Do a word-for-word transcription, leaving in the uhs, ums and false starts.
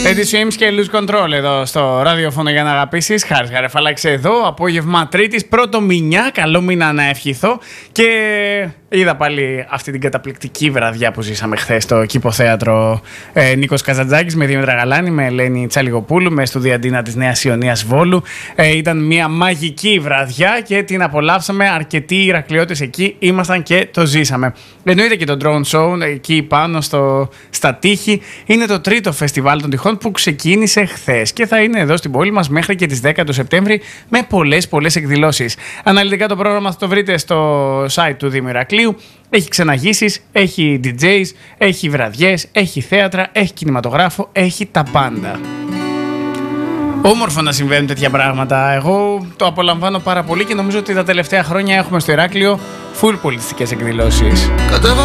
Eddie Swims και Lose Control εδώ στο ραδιοφώνο για να αγαπήσεις. Χάρης Γαρεφαλάκης εδώ, απόγευμα Τρίτης, πρώτο μηνιά, καλό μήνα να ευχηθώ. Και είδα πάλι αυτή την καταπληκτική βραδιά που ζήσαμε χθες στο Κηποθέατρο ε, Νίκος Καζαντζάκης με Δήμητρα Γαλάνη, με Ελένη Τσαλιγοπούλου, με στουδιαντίνα της Νέας Ιωνίας Βόλου. Ε, ήταν μια μαγική βραδιά και την απολαύσαμε. Αρκετοί Ηρακλειώτες εκεί ήμασταν και το ζήσαμε. Εννοείται και το Drone Show εκεί πάνω στο, στα τείχη. Είναι το τρίτο φεστιβάλ των τυχών που ξεκίνησε χθες και θα είναι εδώ στην πόλη μας μέχρι και τις δέκα του Σεπτέμβρη με πολλές πολλές εκδηλώσεις. Αναλυτικά το πρόγραμμα θα το βρείτε στο site του Δήμου Ηρακλείου. Έχει ξεναγήσεις, έχει ντι τζέις, έχει βραδιές, έχει θέατρα, έχει κινηματογράφο, έχει τα πάντα. Όμορφο να συμβαίνουν τέτοια πράγματα. Εγώ το απολαμβάνω πάρα πολύ και νομίζω ότι τα τελευταία χρόνια έχουμε στο Ηράκλειο full πολιτιστικές εκδηλώσεις.